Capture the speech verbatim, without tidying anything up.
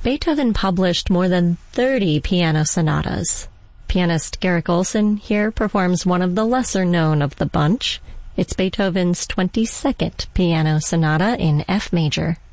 Beethoven published more than thirty piano sonatas. Pianist Garrick Olson here performs one of the lesser-known of the bunch. It's Beethoven's twenty-second piano sonata in F major.